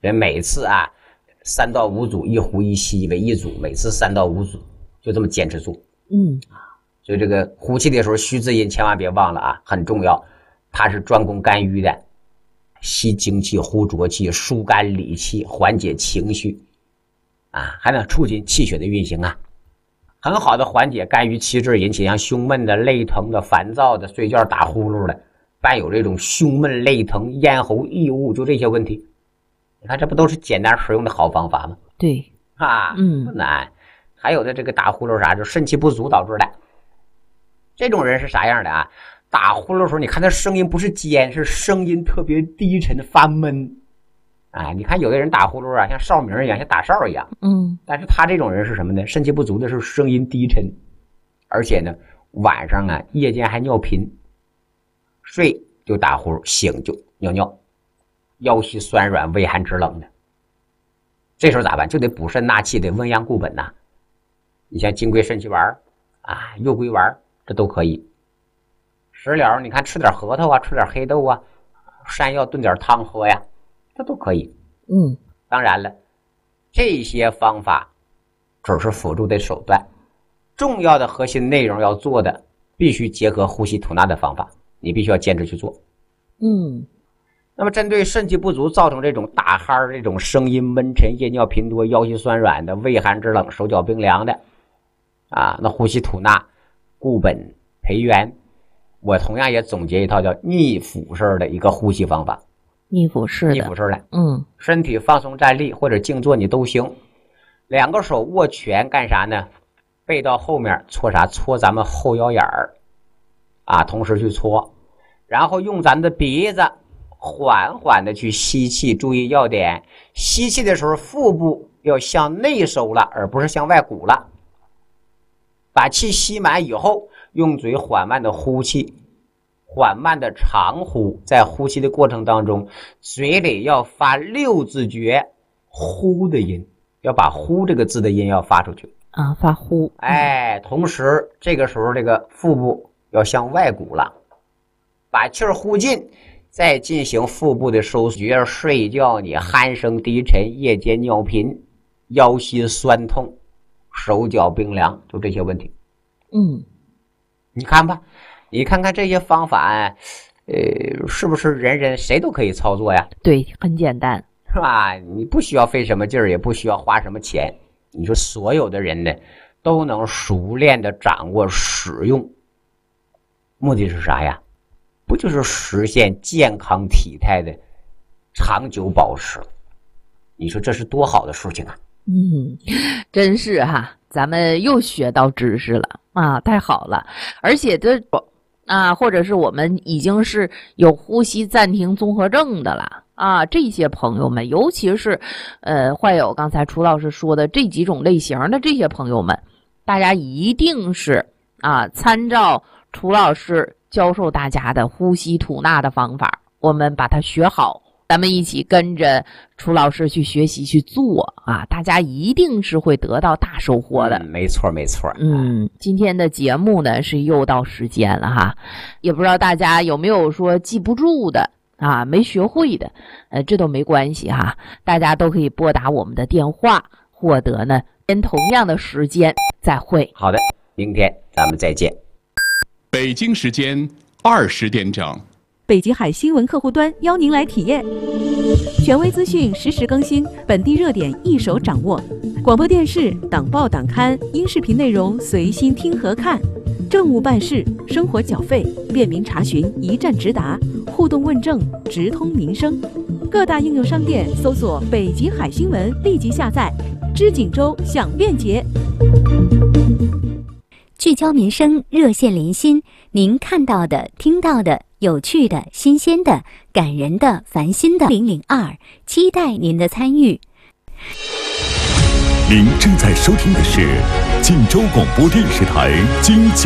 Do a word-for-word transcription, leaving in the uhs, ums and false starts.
所以每次啊三到五组，一呼一吸为一组，每次三到五组，就这么坚持做。 嗯， 所以这个呼气的时候虚字音千万别忘了啊，很重要，它是专攻肝郁的，吸精气，呼浊气，疏肝理气，缓解情绪啊，还能促进气血的运行啊，很好的缓解肝郁气滞引起像胸闷的、肋疼的、烦躁的、睡觉打呼噜的，伴有这种胸闷、肋疼、咽喉异物，就这些问题。你看这不都是简单实用的好方法吗？ 对啊， 嗯， 不难。还有的这个打呼噜啥，就肾气不足导致的。这种人是啥样的啊？打呼噜的时候，你看他声音不是尖，是声音特别低沉发闷。啊，你看有的人打呼噜啊，像哨鸣一样，像打哨一样。 嗯， 但是他这种人是什么呢？肾气不足的时候声音低沉，而且呢晚上啊夜间还尿频，睡就打呼噜，醒就尿尿，腰膝酸软，畏寒肢冷的。这时候咋办？就得补肾纳气，得温阳固本呐、啊。你像金匮肾气丸啊、右归丸，这都可以。食疗你看吃点核桃啊，吃点黑豆啊，山药炖点汤喝呀，这都可以。 嗯， 当然了，这些方法只是辅助的手段，重要的核心内容要做的必须结合呼吸吐纳的方法，你必须要坚持去做。 嗯， 那么针对肾气不足造成这种打鼾、这种声音闷沉、夜尿频多、腰膝酸软的、畏寒肢冷、手脚冰凉的啊，那呼吸吐纳固本培元，我同样也总结一套叫逆腹式的一个呼吸方法。 逆腹式的， 逆腹式的， 嗯， 身体放松站立或者静坐你都行。两个手握拳干啥呢？背到后面搓啥？搓咱们后腰眼儿啊，同时去搓，然后用咱的鼻子缓缓的去吸气，注意要点，吸气的时候腹部要向内收了，而不是向外鼓了。把气吸满以后，用嘴缓慢的呼气，缓慢的长呼，在呼气的过程当中，嘴里要发六字诀呼的音，要把呼这个字的音要发出去啊，发呼。 哎，同时这个时候这个腹部要向外鼓了，把气儿呼尽，再进行腹部的收觉。睡觉你鼾声低沉，夜间尿频，腰膝酸痛，手脚冰凉，就这些问题。 嗯， 你看吧，你看看这些方法，呃，是不是人人谁都可以操作呀？ 对，很简单， 是吧？你不需要费什么劲儿，也不需要花什么钱。你说所有的人呢，都能熟练的掌握使用，目的是啥呀？不就是实现健康体态的长久保持？你说这是多好的事情啊！ 嗯，真是哈，咱们又学到知识了啊，太好了！而且这啊，或者是我们已经是有呼吸暂停综合症的了啊，这些朋友们，尤其是呃患有刚才楚老师说的这几种类型的这些朋友们，大家一定是啊参照楚老师教授大家的呼吸吐纳的方法，我们把它学好。咱们一起跟着楚老师去学习去做啊，大家一定是会得到大收获的。 嗯、没错没错。 嗯，今天的节目呢是又到时间了哈，也不知道大家有没有说记不住的啊，没学会的，呃，这都没关系哈，大家都可以拨打我们的电话，获得呢跟同样的时间再会。 好的，明天咱们再见。 北京时间二十点整。 北极海新闻客户端邀您来体验，权威资讯实时更新，本地热点一手掌握，广播电视、党报党刊、音视频内容随心听和看，政务办事、生活缴费便民查询一站直达，互动问政直通民生。各大应用商店搜索北极海新闻，立即下载，知锦州享便捷。 聚焦民生，热线连心，您看到的、听到的、有趣的、新鲜的、感人的、烦心的零零二，期待您的参与。 您正在收听的是晋州广播电视台经济